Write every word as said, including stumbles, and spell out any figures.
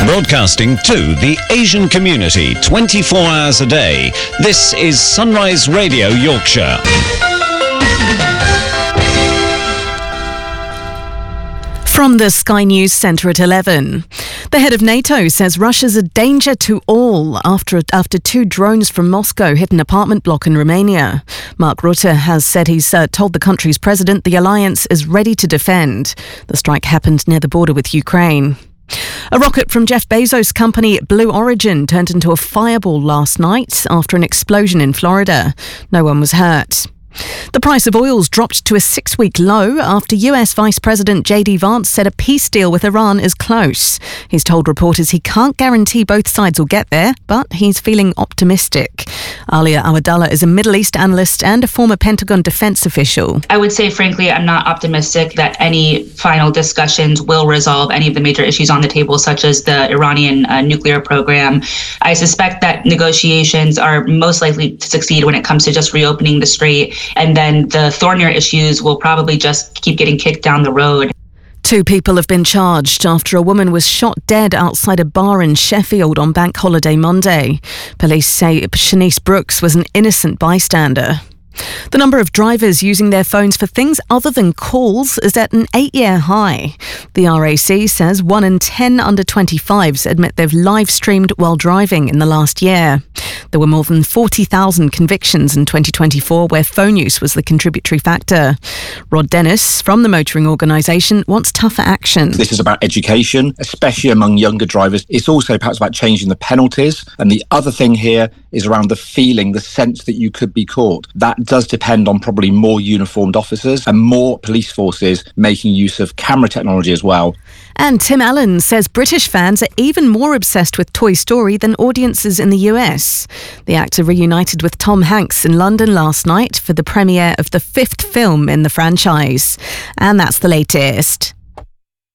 Broadcasting to the Asian community twenty-four hours a day, this is Sunrise Radio Yorkshire. From the Sky News Centre at eleven. The head of NATO says Russia's a danger to all after after two drones from Moscow hit an apartment block in Romania. Mark Rutte has said he's uh, told the country's president the alliance is ready to defend. The strike happened near the border with Ukraine. A rocket from Jeff Bezos' company Blue Origin turned into a fireball last night after an explosion in Florida. No one was hurt. The price of oils dropped to a six-week low after U S Vice President J D Vance said a peace deal with Iran is close. He's told reporters he can't guarantee both sides will get there, but he's feeling optimistic. Alia Awadallah is a Middle East analyst and a former Pentagon defense official. I would say, frankly, I'm not optimistic that any final discussions will resolve any of the major issues on the table, such as the Iranian uh, nuclear program. I suspect that negotiations are most likely to succeed when it comes to just reopening the strait. And then the thornier issues will probably just keep getting kicked down the road. Two people have been charged after a woman was shot dead outside a bar in Sheffield on Bank Holiday Monday. Police say Shanice Brooks was an innocent bystander. The number of drivers using their phones for things other than calls is at an eight-year high. The R A C says one in ten under twenty-fives admit they've live-streamed while driving in the last year. There were more than forty thousand convictions in twenty twenty-four where phone use was the contributory factor. Rod Dennis from the motoring organisation wants tougher action. This is about education, especially among younger drivers. It's also perhaps about changing the penalties. And the other thing here is around the feeling, the sense that you could be caught. That does depend on probably more uniformed officers and more police forces making use of camera technology as well. And Tim Allen says British fans are even more obsessed with Toy Story than audiences in the U S. The actor reunited with Tom Hanks in London last night for the premiere of the fifth film in the franchise. And that's the latest.